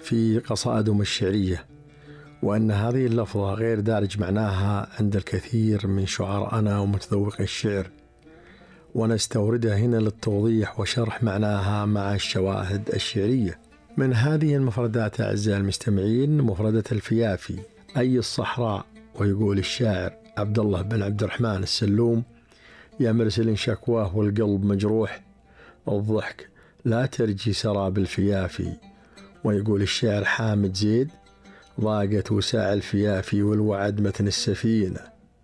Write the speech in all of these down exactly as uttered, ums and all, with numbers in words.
في قصائدهم الشعرية، وأن هذه اللفظة غير دارج معناها عند الكثير من شعراءنا ومتذوقي الشعر، ونستوردها هنا للتوضيح وشرح معناها مع الشواهد الشعرية. من هذه المفردات أعزائي المستمعين مفردة الفيافي أي الصحراء. ويقول الشاعر عبد الله بن عبد الرحمن السلوم: يا مرسل شكواه والقلب مجروح، الضحك لا ترجي سراب الفيافي. ويقول الشاعر حامد زيد: ضاقت وساع الفيافي والوعد متن السفينة،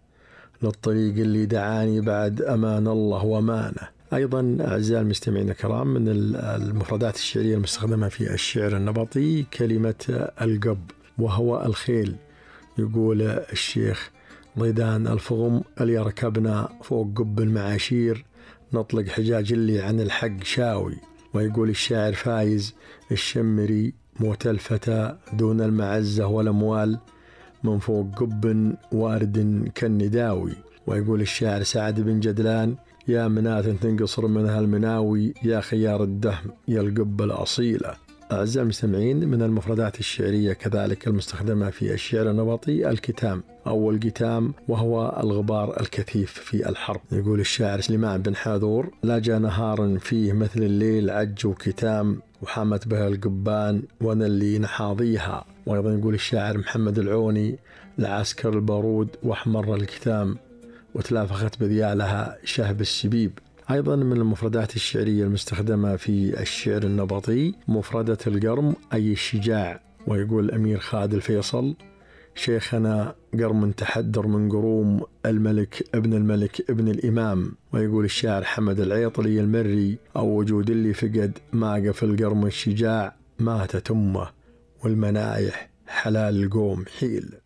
للطريق اللي دعاني بعد أمان الله ومانه. أيضا أعزائي المستمعين الكرام من المفردات الشعرية المستخدمة في الشعر النبطي كلمة القب وهو الخيل. يقول الشيخ ضيدان الفغم: اللي ركبنا فوق قب المعاشير، نطلق حجاج اللي عن الحق شاوي. ويقول الشاعر فايز الشمري: موت الفتى دون المعزة والأموال، من فوق قب وارد كالنداوي. ويقول الشاعر سعد بن جدلان: يا مناة تنقصر منها المناوي، يا خيار الدهم يا القب الأصيلة. أعزائي المستمعين من المفردات الشعرية كذلك المستخدمة في الشعر النبطي الكتام أو القتام، وهو الغبار الكثيف في الحرب. يقول الشاعر سليمان بن حاذور: لا جاء نهار فيه مثل الليل عج وكتام، وحامت بها القبان وانا اللي نحاضيها. وأيضا يقول الشاعر محمد العوني: لعسكر البارود واحمر الكتام، وتلافخت بذيالها شهب السبيب. أيضا من المفردات الشعرية المستخدمة في الشعر النبطي مفردة القرم أي الشجاع. ويقول الأمير خالد الفيصل: شيخنا قرم تحدر من قروم الملك ابن الملك ابن الإمام. ويقول الشاعر حمد العيطلي المري: أو وجود اللي فقد ما قف القرم الشجاع، ماتت أمه والمنايح حلال القوم حيل.